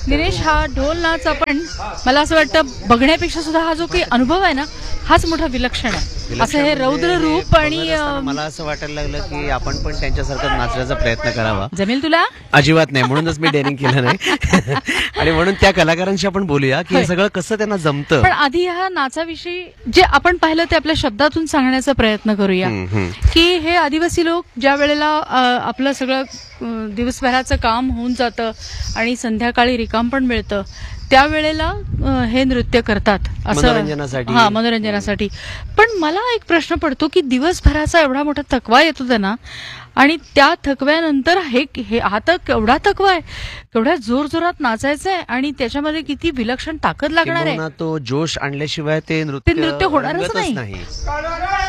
दिनेश, हा ढोल नाच आपण मला असं वाटतं बघण्यापेक्षा सुद्धा हा जो काही अनुभव आहे ना हाच मोठा विलक्षण आहे. असं हे रौद्र रूप आणि मला असं वाटायला लागलं की आपण पण त्यांच्यासारखं नाचण्याचा प्रयत्न करावा. जमेल तुला? अजिबात नाही, म्हणूनच मी डेअरिंग केलं नाही. आणि म्हणून त्या कलाकारांशी आपण बोलूया की हे सगळं कसं त्यांना जमतं. पण आधी ह्या नाचाविषयी जे आपण पाहिलं ते आपल्या शब्दातून सांगण्याचा प्रयत्न करूया की हे आदिवासी लोक ज्या वेळेला आपलं सगळं दिवसभराचं काम होऊन जातं आणि संध्याकाळी रिकाम पण मिळतं त्यावेळेला हे नृत्य करतात असं मनोरंजनासाठी. हा, मनोरंजनासाठी. पण मला एक प्रश्न पडतो की दिवसभराचा एवढा मोठा थकवा येतो त्यांना आणि त्या थकव्यानंतर हा तर केवढा थकवा आहे, केवढ्या जोरजोरात नाचायचं आहे आणि त्याच्यामध्ये किती विलक्षण ताकद लागणार आहे. तो जोश आणल्याशिवाय ते नृत्य होणारच नाही.